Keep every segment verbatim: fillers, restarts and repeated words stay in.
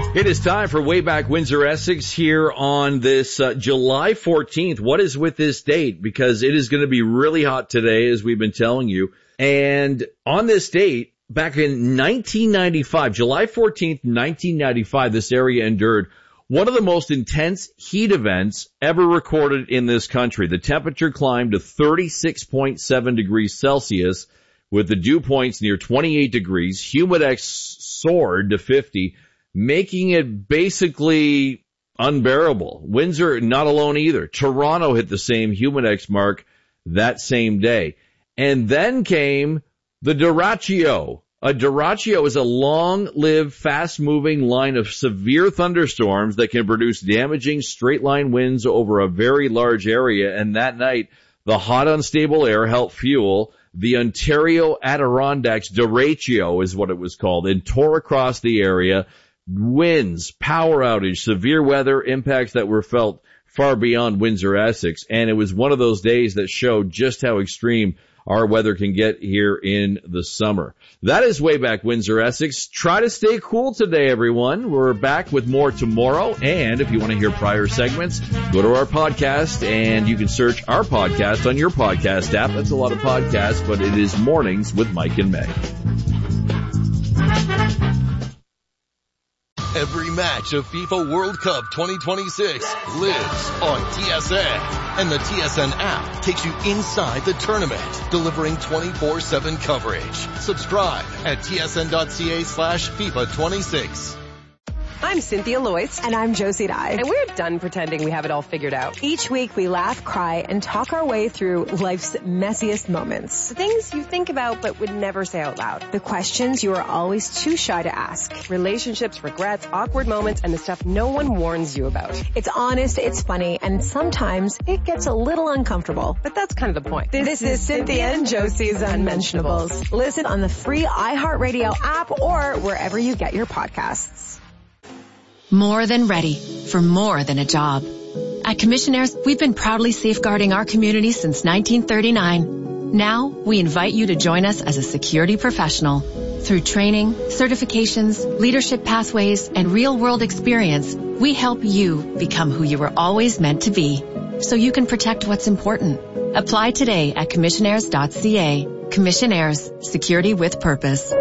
It is time for Way Back Windsor Essex here on this uh, July fourteenth. What is with this date? Because it is going to be really hot today, as we've been telling you. And on this date, back in nineteen ninety-five, July fourteenth, nineteen ninety-five, this area endured one of the most intense heat events ever recorded in this country. The temperature climbed to thirty-six point seven degrees Celsius, with the dew points near twenty-eight degrees. Humidex soared to fifty, making it basically unbearable. Windsor, not alone either. Toronto hit the same Humidex mark that same day. And then came the derecho. A derecho is a long-lived, fast-moving line of severe thunderstorms that can produce damaging straight-line winds over a very large area. And that night, the hot, unstable air helped fuel the Ontario Adirondacks derecho, is what it was called, and tore across the area. Winds, power outage, severe weather impacts that were felt far beyond Windsor, Essex. And it was one of those days that showed just how extreme our weather can get here in the summer. That is Way Back Windsor, Essex. Try to stay cool today, everyone. We're back with more tomorrow. And if you want to hear prior segments, go to our podcast and you can search our podcast on your podcast app. That's a lot of podcasts, but it is Mornings with Mike and Meg. Every match of FIFA World Cup twenty twenty-six lives on T S N. And the T S N app takes you inside the tournament, delivering twenty-four seven coverage. Subscribe at tsn.ca slash FIFA 26. I'm Cynthia Loyce. And I'm Josie Dye. And we're done pretending we have it all figured out. Each week we laugh, cry, and talk our way through life's messiest moments. The things you think about but would never say out loud. The questions you are always too shy to ask. Relationships, regrets, awkward moments, and the stuff no one warns you about. It's honest, it's funny, and sometimes it gets a little uncomfortable. But that's kind of the point. This, this is Cynthia and Josie's Unmentionables. Listen on the free iHeartRadio app or wherever you get your podcasts. More than ready for more than a job. At Commissionaires, we've been proudly safeguarding our community since nineteen thirty-nine. Now, we invite you to join us as a security professional. Through training, certifications, leadership pathways, and real-world experience, we help you become who you were always meant to be, so you can protect what's important. Apply today at commissionaires dot c a. Commissionaires, security with purpose.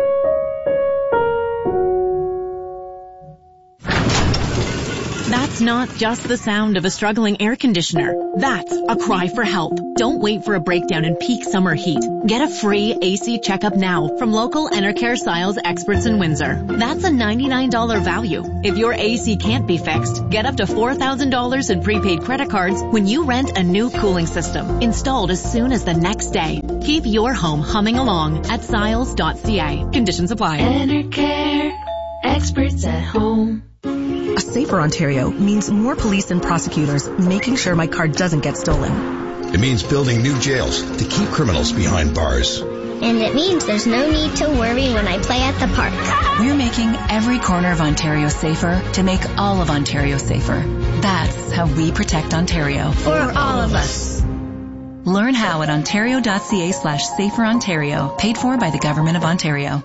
That's not just the sound of a struggling air conditioner. That's a cry for help. Don't wait for a breakdown in peak summer heat. Get a free A C checkup now from local Enercare Siles experts in Windsor. That's a ninety-nine dollars value. If your A C can't be fixed, get up to four thousand dollars in prepaid credit cards when you rent a new cooling system, installed as soon as the next day. Keep your home humming along at siles dot c a. Conditions apply. Enercare, experts at home. A safer Ontario means more police and prosecutors making sure my car doesn't get stolen. It means building new jails to keep criminals behind bars. And it means there's no need to worry when I play at the park. We're making every corner of Ontario safer to make all of Ontario safer. That's how we protect Ontario. For all of us. Learn how at ontario.ca slash safer Ontario. Paid for by the Government of Ontario.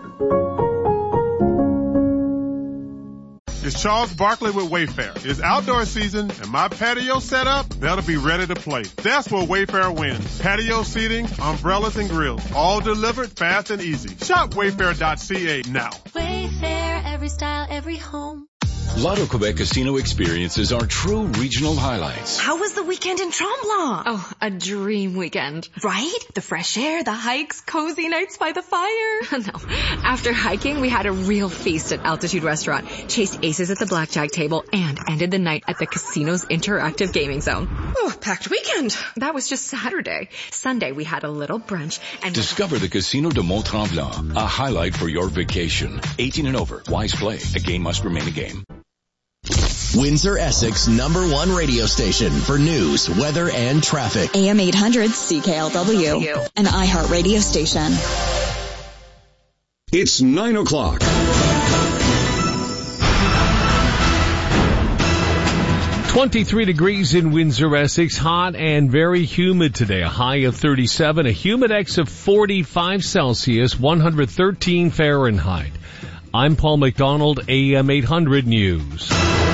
It's Charles Barkley with Wayfair. It's outdoor season, and my patio set up better be ready to play. That's where Wayfair wins. Patio seating, umbrellas, and grills. All delivered fast and easy. Shop wayfair dot c a now. Wayfair, every style, every home. Lotto Quebec Casino experiences are true regional highlights. How was the weekend in Tremblant? Oh, a dream weekend. Right? The fresh air, the hikes, cozy nights by the fire. No. After hiking, we had a real feast at Altitude Restaurant, chased aces at the blackjack table, and ended the night at the casino's interactive gaming zone. Oh, packed weekend. That was just Saturday. Sunday, we had a little brunch and... Discover the Casino de Mont-Tremblant, a highlight for your vacation. eighteen and over. Wise play. A game must remain a game. Windsor, Essex, number one radio station for news, weather, and traffic. A M eight hundred C K L W, an iHeart radio station. It's nine o'clock. twenty-three degrees in Windsor, Essex, hot and very humid today. A high of thirty-seven, a humidex of forty-five Celsius, one hundred thirteen Fahrenheit. I'm Paul McDonald, A M eight hundred News.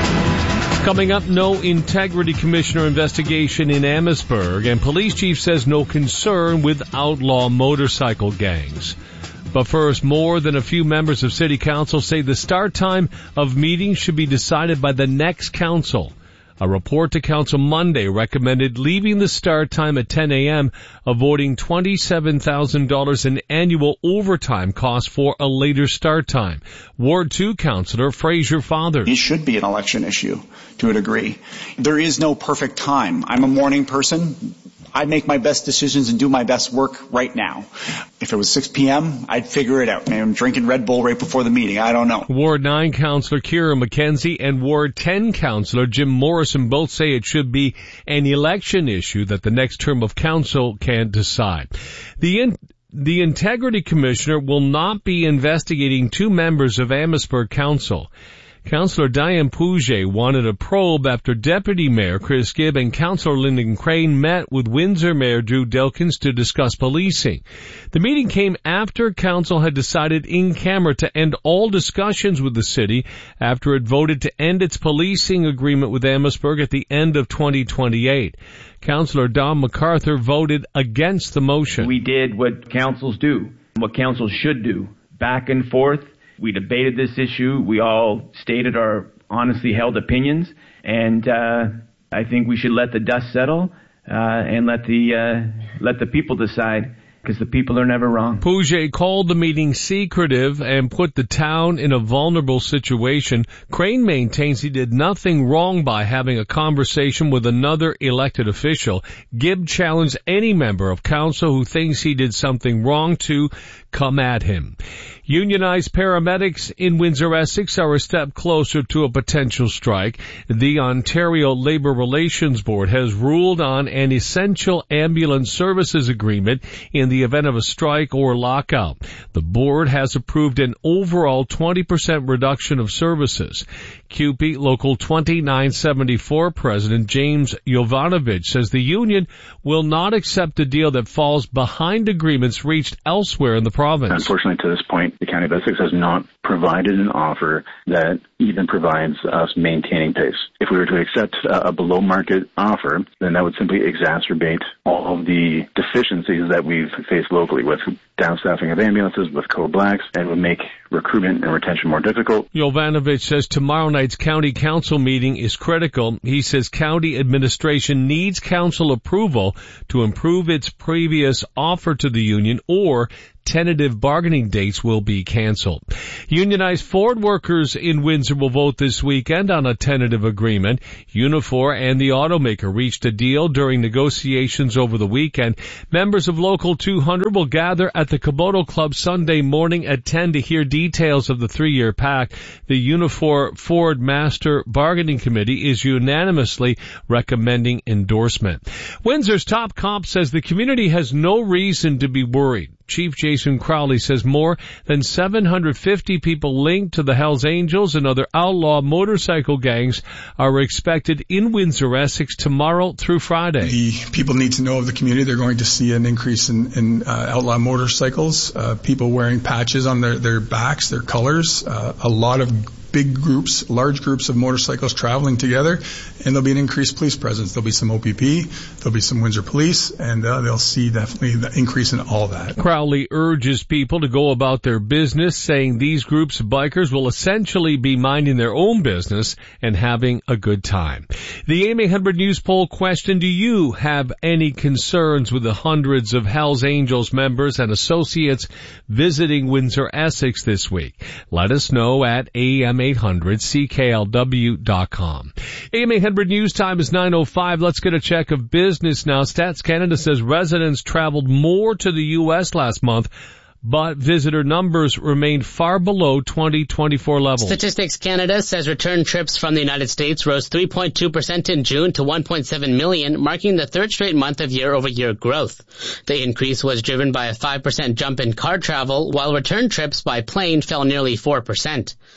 Coming up, no integrity commissioner investigation in Amherstburg, and police chief says no concern with outlaw motorcycle gangs. But first, more than a few members of city council say the start time of meetings should be decided by the next council. A report to council Monday recommended leaving the start time at ten a.m., avoiding twenty-seven thousand dollars in annual overtime costs for a later start time. Ward two councillor Fraser Fathers. It should be an election issue to a degree. There is no perfect time. I'm a morning person. I make my best decisions and do my best work right now. If it was six p.m., I'd figure it out. Maybe I'm drinking Red Bull right before the meeting. I don't know. Ward nine councillor Kira McKenzie and Ward ten councillor Jim Morrison both say it should be an election issue that the next term of council can decide. The in- The Integrity Commissioner will not be investigating two members of Amherstburg Council. Councillor Diane Pouget wanted a probe after Deputy Mayor Chris Gibb and Councillor Lyndon Crane met with Windsor Mayor Drew Dilkins to discuss policing. The meeting came after Council had decided in camera to end all discussions with the city after it voted to end its policing agreement with Amherstburg at the end of twenty twenty-eight. Councillor Don MacArthur voted against the motion. We did what councils do, what councils should do, back and forth. We debated this issue. We all stated our honestly held opinions, and uh, I think we should let the dust settle uh, and let the uh, let the people decide, because the people are never wrong. Pouget called the meeting secretive and put the town in a vulnerable situation. Crane maintains he did nothing wrong by having a conversation with another elected official. Gibb challenged any member of council who thinks he did something wrong to come at him. Unionized paramedics in Windsor-Essex are a step closer to a potential strike. The Ontario Labour Relations Board has ruled on an essential ambulance services agreement in the event of a strike or lockout. The board has approved an overall twenty percent reduction of services. C U P E Local twenty-nine seventy-four President James Jovanovic says the union will not accept a deal that falls behind agreements reached elsewhere in the province. Unfortunately, to this point, the County of Essex has not provided an offer that even provides us maintaining pace. If we were to accept a below-market offer, then that would simply exacerbate all of the deficiencies that we've faced locally with downstaffing of ambulances, with code blacks, and would make recruitment and retention more difficult. Jovanovic says tomorrow night's county council meeting is critical. He says county administration needs council approval to improve its previous offer to the union, or tentative bargaining dates will be canceled. Unionized Ford workers in Windsor will vote this weekend on a tentative agreement. Unifor and the automaker reached a deal during negotiations over the weekend. Members of Local two hundred will gather at the Caboto Club Sunday morning at ten to hear details of the three-year pact. The Unifor Ford Master Bargaining Committee is unanimously recommending endorsement. Windsor's top cop says the community has no reason to be worried. Chief Jason Crowley says more than seven hundred fifty people linked to the Hells Angels and other outlaw motorcycle gangs are expected in Windsor-Essex tomorrow through Friday. The people need to know of the community. They're going to see an increase in, in uh, outlaw motorcycles, uh, people wearing patches on their, their backs, their colors, uh, a lot of big groups, large groups of motorcycles traveling together, and there'll be an increased police presence. There'll be some O P P, there'll be some Windsor Police, and uh, they'll see definitely the increase in all that. Crowley urges people to go about their business, saying these groups of bikers will essentially be minding their own business and having a good time. The A M eight hundred News poll question: do you have any concerns with the hundreds of Hells Angels members and associates visiting Windsor-Essex this week? Let us know at A M eight hundred C K L W dot com. A M eight hundred News time is nine oh five. Let's get a check of business now. Stats Canada says residents traveled more to the U S last month, but visitor numbers remained far below twenty twenty-four levels. Statistics Canada says return trips from the United States rose three point two percent in June to one point seven million, marking the third straight month of year-over-year growth. The increase was driven by a five percent jump in car travel, while return trips by plane fell nearly four percent.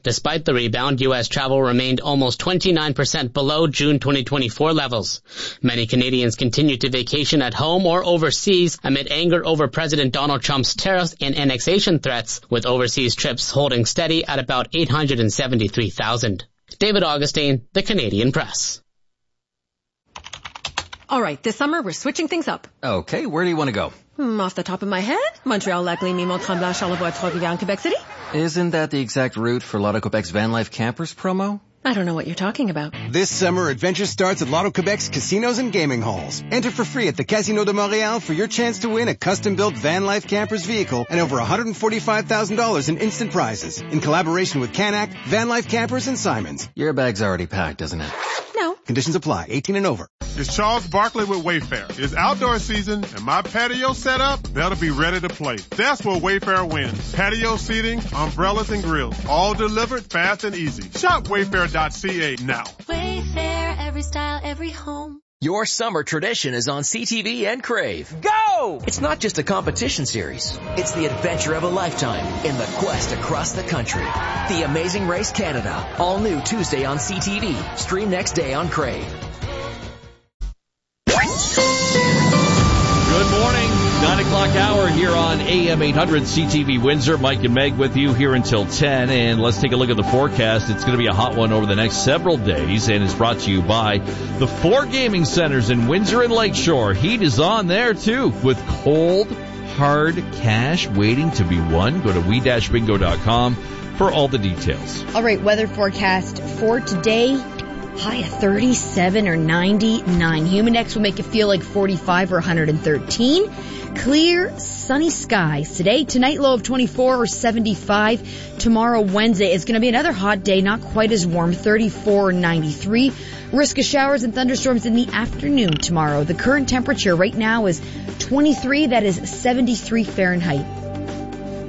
Despite the rebound, U S travel remained almost twenty-nine percent below June twenty twenty-four levels. Many Canadians continue to vacation at home or overseas amid anger over President Donald Trump's tariffs and annexation threats, with overseas trips holding steady at about eight hundred seventy-three thousand. David Augustine, The Canadian Press. All right, this summer we're switching things up. Okay, where do you want to go? Hmm, off the top of my head, Montreal, Lac-Lémy, Mont-Tremblant, Charlevoix, Trois-Rivières, and Quebec City. Isn't that the exact route for Lotto Quebec's Van Life Campers promo? I don't know what you're talking about. This summer, adventure starts at Lotto Quebec's casinos and gaming halls. Enter for free at the Casino de Montréal for your chance to win a custom-built Van Life Campers vehicle and over one hundred forty-five thousand dollars in instant prizes. In collaboration with Canac, Van Life Campers, and Simons. Your bag's already packed, isn't it? No. Conditions apply. eighteen and over. It's Charles Barkley with Wayfair. It's outdoor season and my patio set up, that'll be ready to play. That's where Wayfair wins. Patio seating, umbrellas, and grills. All delivered fast and easy. Shop wayfair dot c a now. Wayfair, every style, every home. Your summer tradition is on C T V and Crave. Go! It's not just a competition series. It's the adventure of a lifetime in the quest across the country. The Amazing Race Canada. All new Tuesday on C T V. Stream next day on Crave. Good morning. nine o'clock hour here on A M eight hundred C T V Windsor. Mike and Meg with you here until ten. And let's take a look at the forecast. It's going to be a hot one over the next several days. And it's brought to you by the four gaming centers in Windsor and Lakeshore. Heat is on there, too, with cold, hard cash waiting to be won. Go to we dash bingo dot com for all the details. All right, weather forecast for today. High of thirty-seven or ninety-nine. Humidex will make it feel like forty-five or one hundred thirteen. Clear, sunny skies today. Tonight, low of twenty-four or seventy-five. Tomorrow, Wednesday, it's going to be another hot day, not quite as warm, thirty-four or ninety-three. Risk of showers and thunderstorms in the afternoon tomorrow. The current temperature right now is twenty-three. That is seventy-three Fahrenheit.